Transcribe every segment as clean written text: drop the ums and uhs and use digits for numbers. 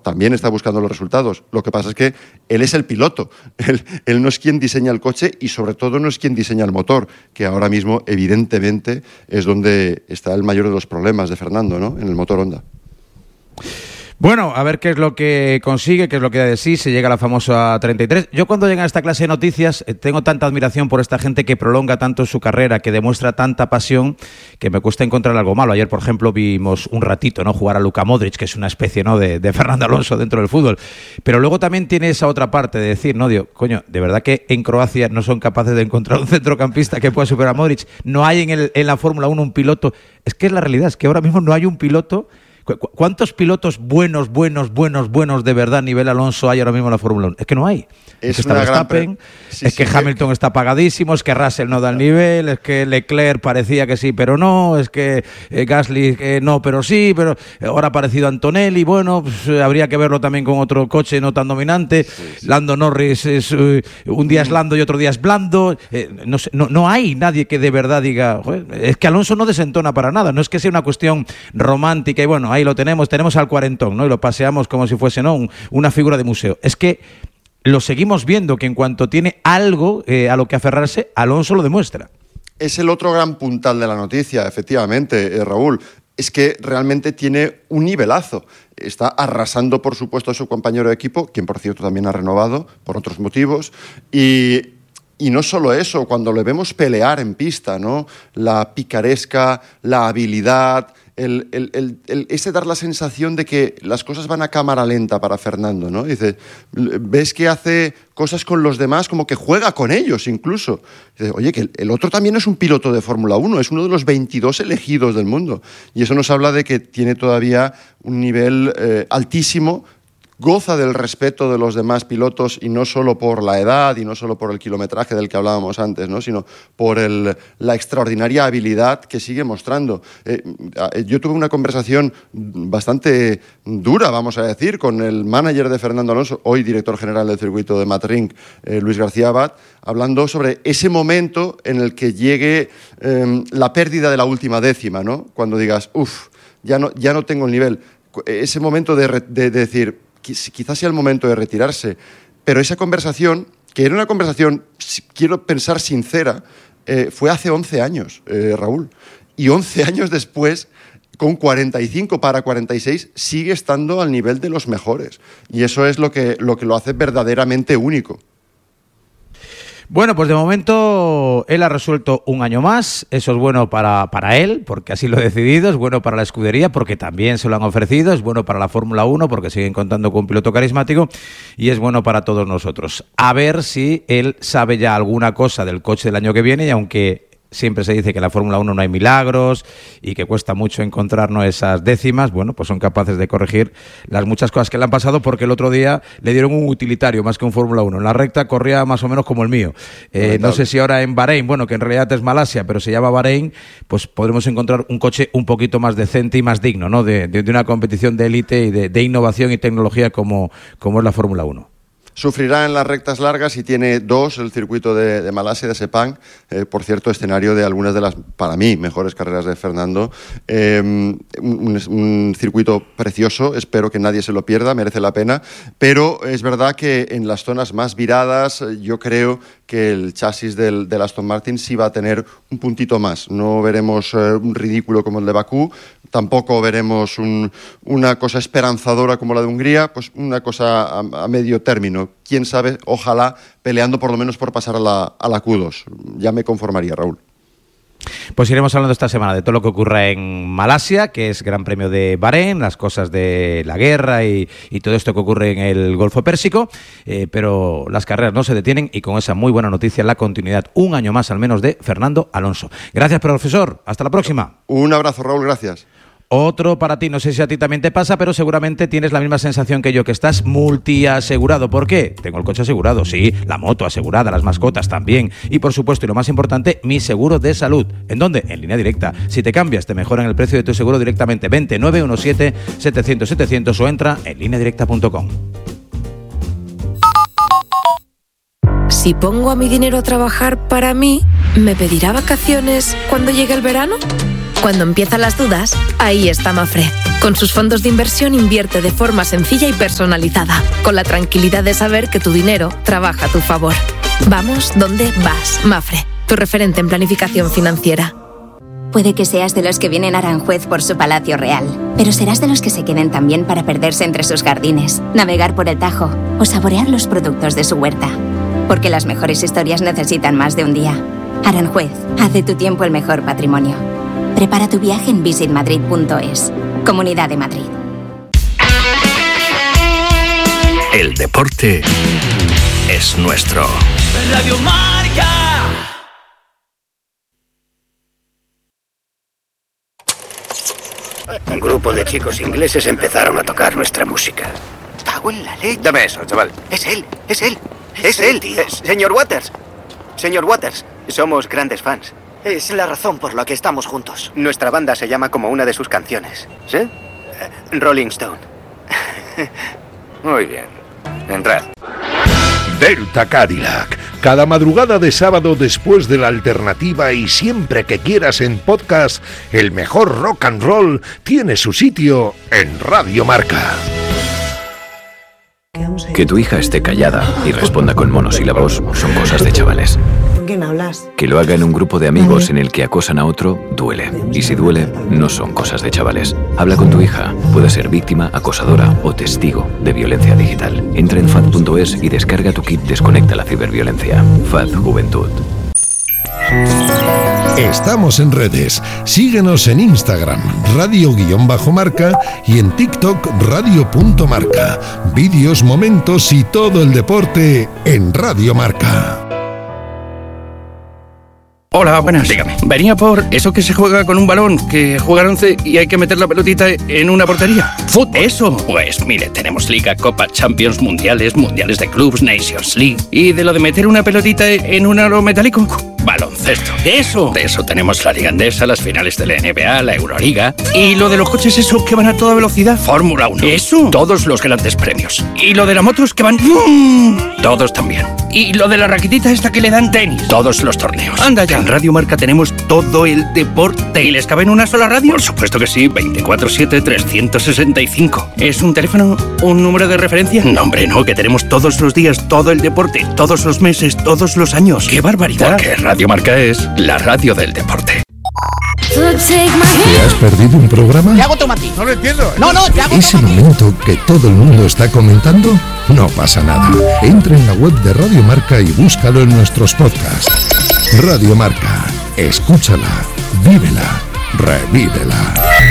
también está buscando los resultados. Lo que pasa es que él es el piloto. Él no es quien diseña el coche y sobre todo no es quien diseña el motor, que ahora mismo evidentemente es donde está el mayor de los problemas de Fernando, ¿no? En el motor Honda. Bueno, a ver qué es lo que consigue, qué es lo que da de sí, se llega a la famosa 33. Yo cuando llega a esta clase de noticias tengo tanta admiración por esta gente que prolonga tanto su carrera, que demuestra tanta pasión, que me cuesta encontrar algo malo. Ayer, por ejemplo, vimos un ratito, ¿no?, jugar a Luka Modric, que es una especie, ¿no?, de Fernando Alonso dentro del fútbol. Pero luego también tiene esa otra parte de decir, no, digo, coño, de verdad que en Croacia no son capaces de encontrar un centrocampista que pueda superar a Modric. No hay en la Fórmula 1 un piloto. Es que es la realidad, es que ahora mismo no hay un piloto. ¿Cuántos pilotos buenos de verdad a nivel Alonso hay ahora mismo en la Fórmula 1? Es que no hay. Es que está Verstappen, que Hamilton está apagadísimo, es que Russell no da el nivel, es que Leclerc parecía que sí, pero no, es que Gasly no, pero sí, pero ahora ha aparecido Antonelli, bueno, pues, habría que verlo también con otro coche no tan dominante. Sí. Lando Norris es un día es Lando y otro día es blando. No hay nadie que de verdad diga, es que Alonso no desentona para nada, no es que sea una cuestión romántica y bueno, ahí lo tenemos al cuarentón, ¿no? Y lo paseamos como si fuese, ¿no?, una figura de museo. Es que lo seguimos viendo, que en cuanto tiene algo a lo que aferrarse, Alonso lo demuestra. Es el otro gran puntal de la noticia, efectivamente, Raúl. Es que realmente tiene un nivelazo. Está arrasando, por supuesto, a su compañero de equipo, quien, por cierto, también ha renovado por otros motivos. Y no solo eso, cuando le vemos pelear en pista, ¿no?, la picaresca, la habilidad, ese dar la sensación de que las cosas van a cámara lenta para Fernando, ¿no? Dice, ves que hace cosas con los demás, como que juega con ellos incluso. Dice, oye, que el otro también es un piloto de Fórmula 1, es uno de los 22 elegidos del mundo. Y eso nos habla de que tiene todavía un nivel altísimo, goza del respeto de los demás pilotos y no solo por la edad y no solo por el kilometraje del que hablábamos antes, ¿no?, sino por la extraordinaria habilidad que sigue mostrando. Yo tuve una conversación bastante dura, vamos a decir, con el manager de Fernando Alonso, hoy director general del circuito de Mat-Ring, Luis García Abad, hablando sobre ese momento en el que llegue la pérdida de la última décima, ¿no?, cuando digas, ya no tengo el nivel. Ese momento de decir, quizás sea el momento de retirarse, pero esa conversación, que era una conversación, quiero pensar, sincera, fue hace 11 años, Raúl. Y 11 años después, con 45 para 46, sigue estando al nivel de los mejores. Y eso es lo que lo hace verdaderamente único. Bueno, pues de momento él ha resuelto un año más. Eso es bueno para él, porque así lo ha decidido. Es bueno para la escudería, porque también se lo han ofrecido. Es bueno para la Fórmula 1, porque siguen contando con un piloto carismático. Y es bueno para todos nosotros. A ver si él sabe ya alguna cosa del coche del año que viene, y aunque siempre se dice que en la Fórmula 1 no hay milagros y que cuesta mucho encontrarnos esas décimas, bueno, pues son capaces de corregir las muchas cosas que le han pasado, porque el otro día le dieron un utilitario más que un Fórmula 1. En la recta corría más o menos como el mío. No sé si ahora en Bahrein, bueno, que en realidad es Malasia, pero se llama Bahrein, pues podremos encontrar un coche un poquito más decente y más digno, ¿no?, de una competición de élite y de innovación y tecnología como es la Fórmula 1. Sufrirá en las rectas largas y tiene dos el circuito de Malasia, de Sepang, por cierto, escenario de algunas de las, para mí, mejores carreras de Fernando. Un circuito precioso, espero que nadie se lo pierda, merece la pena, pero es verdad que en las zonas más viradas yo creo que el chasis del Aston Martin sí va a tener un puntito más. No veremos un ridículo como el de Bakú, tampoco veremos una cosa esperanzadora como la de Hungría, pues una cosa a medio término. Quién sabe, ojalá peleando por lo menos por pasar a la Q2. Ya me conformaría, Raúl. Pues iremos hablando esta semana de todo lo que ocurra en Malasia, que es Gran Premio de Bahrein, las cosas de la guerra y todo esto que ocurre en el Golfo Pérsico, pero las carreras no se detienen, y con esa muy buena noticia, la continuidad un año más al menos de Fernando Alonso. Gracias, profesor. Hasta la próxima. Un abrazo, Raúl. Gracias. Otro para ti, no sé si a ti también te pasa, pero seguramente tienes la misma sensación que yo, que estás multiasegurado. ¿Por qué? Tengo el coche asegurado, sí, la moto asegurada, las mascotas también, y por supuesto, y lo más importante, mi seguro de salud. ¿En dónde? En Línea Directa. Si te cambias, te mejoran el precio de tu seguro directamente. 917-700-700 o entra en lineadirecta.com. Si pongo a mi dinero a trabajar para mí, ¿me pedirá vacaciones cuando llegue el verano? Cuando empiezan las dudas, ahí está Mafre. Con sus fondos de inversión invierte de forma sencilla y personalizada, con la tranquilidad de saber que tu dinero trabaja a tu favor. Vamos donde vas. Mapfre, tu referente en planificación financiera. Puede que seas de los que vienen a Aranjuez por su palacio real, pero serás de los que se queden también para perderse entre sus jardines, navegar por el Tajo o saborear los productos de su huerta. Porque las mejores historias necesitan más de un día. Aranjuez, haz de tu tiempo el mejor patrimonio. Prepara tu viaje en visitmadrid.es. Comunidad de Madrid. El deporte es nuestro. Radio Marca. Un grupo de chicos ingleses empezaron a tocar nuestra música. ¡Cago en la leche! Dame eso, chaval. Es él. Es él, tío. Señor Waters, somos grandes fans. Es la razón por la que estamos juntos. Nuestra banda se llama como una de sus canciones. ¿Sí? Rolling Stone. Muy bien. Entrad. Delta Cadillac. Cada madrugada de sábado después de la alternativa y siempre que quieras en podcast, el mejor rock and roll tiene su sitio en Radio Marca. Que tu hija esté callada y responda con monosílabos son cosas de chavales. ¿Con quién hablas? Que lo haga en un grupo de amigos en el que acosan a otro, duele. Y si duele, no son cosas de chavales. Habla con tu hija. Puede ser víctima, acosadora o testigo de violencia digital. Entra en FAD.es y descarga tu kit Desconecta la ciberviolencia. FAD Juventud. Estamos en redes. Síguenos en Instagram, radio_marca, y en TikTok, radio.marca. Vídeos, momentos y todo el deporte en Radio Marca. Hola, buenas. Dígame. Venía por eso que se juega con un balón, que juegan 11 y hay que meter la pelotita en una portería. ¡Fútbol! ¡Eso! Pues mire, tenemos Liga, Copa, Champions, Mundiales de Clubs, Nations League. ¿Y de lo de meter una pelotita en un aro metálico? Baloncesto. ¡Eso! De eso tenemos la Liga Endesa, las finales de la NBA, la Euroliga. ¿Y lo de los coches esos que van a toda velocidad? Fórmula 1. ¿Eso? Todos los grandes premios. ¿Y lo de las motos que van? Todos también. ¿Y lo de la raquetita esta que le dan tenis? Todos los torneos. Anda ya. En Radio Marca tenemos todo el deporte. ¿Y les cabe en una sola radio? Por supuesto que sí. 24/7, 365. ¿Es un teléfono? ¿Un número de referencia? No, hombre, no. Que tenemos todos los días todo el deporte. Todos los meses, todos los años. ¡Qué barbaridad! Porque Radio Marca es la radio del deporte. ¿Te has perdido un programa? ¿Qué hago tomate? No lo entiendo. No, ¿qué hago? ¿Ese momento que todo el mundo está comentando? No pasa nada. Entra en la web de Radio Marca y búscalo en nuestros podcasts. Radio Marca. Escúchala, vívela, revívela.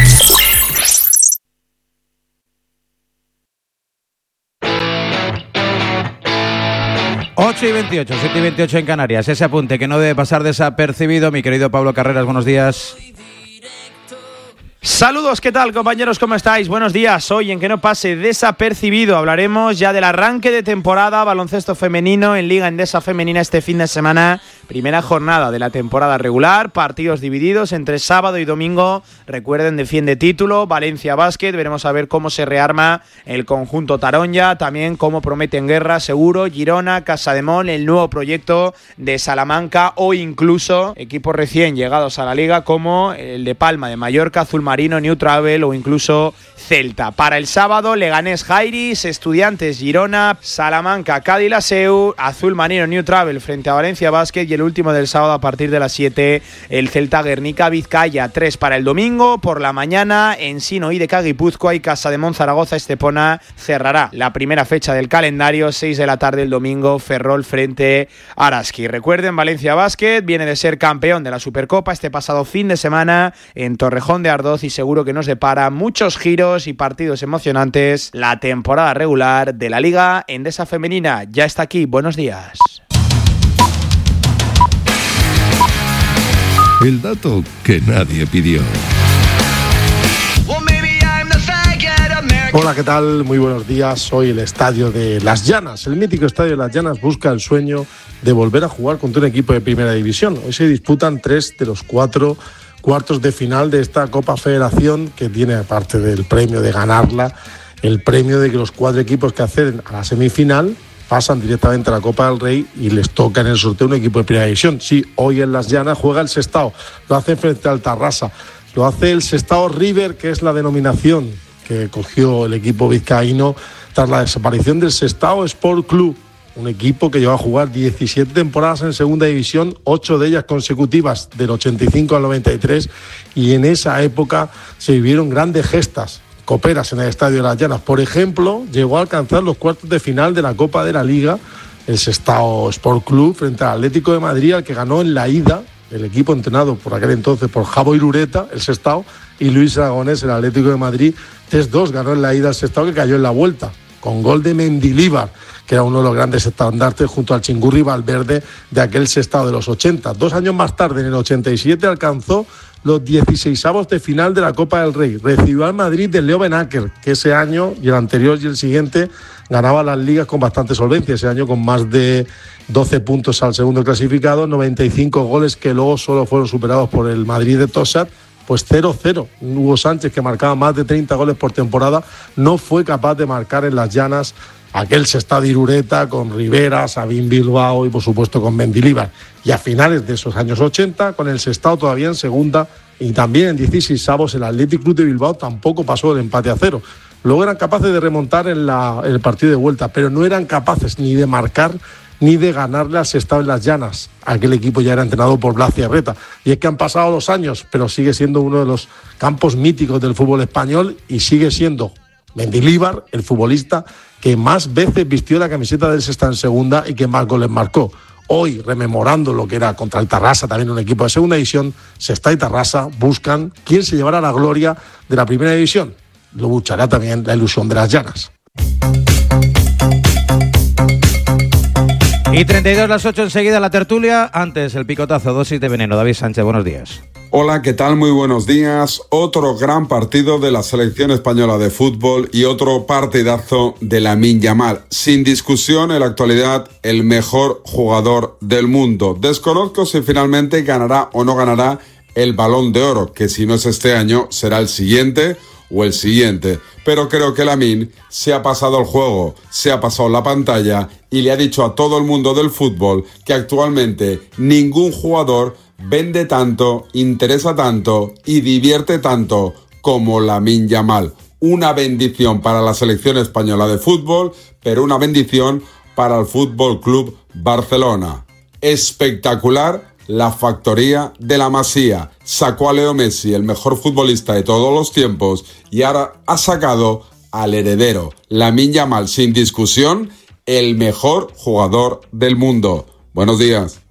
Ocho y 28, 7 y 28 en Canarias. Ese apunte que no debe pasar desapercibido. Mi querido Pablo Carreras, buenos días. Saludos, ¿qué tal, compañeros? ¿Cómo estáis? Buenos días. Hoy, en que no pase desapercibido, hablaremos ya del arranque de temporada baloncesto femenino en Liga Endesa Femenina este fin de semana. Primera jornada de la temporada regular, partidos divididos entre sábado y domingo. Recuerden, defiende título, Valencia Basket. Veremos a ver cómo se rearma el conjunto Taronja, también cómo prometen guerra, seguro, Girona, Casademón, el nuevo proyecto de Salamanca o incluso equipos recién llegados a la liga como el de Palma de Mallorca, Azul Marino, New Travel o incluso Celta. Para el sábado, Leganés Jairis, Estudiantes Girona, Salamanca Cádiz Laseu, Azul Marino New Travel frente a Valencia Basket y el último del sábado a partir de las 7 el Celta Guernica Vizcaya. 3 para el domingo, por la mañana Ensino IDK Guipúzcoa y Casademón Zaragoza Estepona cerrará la primera fecha del calendario. 6 de la tarde el domingo, Ferrol frente a Araski. Recuerden, Valencia Basket viene de ser campeón de la Supercopa este pasado fin de semana en Torrejón de Ardoz y seguro que nos depara muchos giros y partidos emocionantes la temporada regular de la Liga Endesa Femenina. Ya está aquí, buenos días. El dato que nadie pidió. Hola, ¿qué tal? Muy buenos días. Hoy el estadio de Las Llanas, el mítico estadio de Las Llanas, busca el sueño de volver a jugar contra un equipo de primera división. Hoy se disputan 3 de los 4 cuartos de final de esta Copa Federación, que tiene, aparte del premio de ganarla, el premio de que los 4 equipos que acceden a la semifinal pasan directamente a la Copa del Rey y les toca en el sorteo un equipo de primera división. Sí, hoy en Las Llanas juega el Sestao, lo hace frente al Tarrasa, lo hace el Sestao River, que es la denominación que cogió el equipo vizcaíno tras la desaparición del Sestao Sport Club, un equipo que llevó a jugar 17 temporadas en segunda división, 8 de ellas consecutivas, del 85 al 93, y en esa época se vivieron grandes gestas coperas en el Estadio de las Llanas. Por ejemplo, llegó a alcanzar los cuartos de final de la Copa de la Liga el Sestao Sport Club frente al Atlético de Madrid, al que ganó en la ida el equipo entrenado por aquel entonces por Javo Irureta, el Sestao, y Luis Aragonés, el Atlético de Madrid. 3-2 ganó en la ida el Sestao, que cayó en la vuelta, con gol de Mendilíbar, que era uno de los grandes estandartes junto al Chingurri Valverde de aquel Sestao de los 80. 2 años más tarde, en el 87, alcanzó los 16avos de final de la Copa del Rey. Recibió al Madrid del Leo Benaker, que ese año y el anterior y el siguiente ganaba las ligas con bastante solvencia. Ese año con más de 12 puntos al segundo clasificado, 95 goles que luego solo fueron superados por el Madrid de Tosat. Pues 0-0. Hugo Sánchez, que marcaba más de 30 goles por temporada, no fue capaz de marcar en las Llanas aquel Sestao de Irureta con Rivera, Sabín Bilbao y por supuesto con Mendilíbar. Y a finales de esos años 80, con el Sestao todavía en segunda y también en 16avos, el Athletic Club de Bilbao tampoco pasó el empate a 0. Luego eran capaces de remontar en el partido de vuelta, pero no eran capaces ni de marcar ni de ganarle al Sestao en las Llanas. Aquel equipo ya era entrenado por Blas Ciarreta. Y es que han pasado los años, pero sigue siendo uno de los campos míticos del fútbol español y sigue siendo Mendilíbar el futbolista que más veces vistió la camiseta del Sestao en segunda y que más goles marcó. Hoy, rememorando lo que era contra el Tarrasa, también un equipo de segunda división, Sestao y Tarrasa buscan quién se llevará la gloria de la primera división. Lo luchará también la ilusión de las Llanas. Y 32 las 8 enseguida la tertulia. Antes el picotazo, dosis de veneno. David Sánchez, buenos días. Hola, ¿qué tal? Muy buenos días. Otro gran partido de la selección española de fútbol y otro partidazo de Lamine Yamal. Sin discusión, en la actualidad, el mejor jugador del mundo. Desconozco si finalmente ganará o no ganará el Balón de Oro, que si no es este año, será el siguiente o el siguiente. Pero creo que Lamine se ha pasado el juego, se ha pasado la pantalla y le ha dicho a todo el mundo del fútbol que actualmente ningún jugador vende tanto, interesa tanto y divierte tanto como Lamine Yamal. Una bendición para la selección española de fútbol, pero una bendición para el Fútbol Club Barcelona. Espectacular la factoría de la Masía. Sacó a Leo Messi, el mejor futbolista de todos los tiempos, y ahora ha sacado al heredero. Lamine Yamal, sin discusión, el mejor jugador del mundo. Buenos días.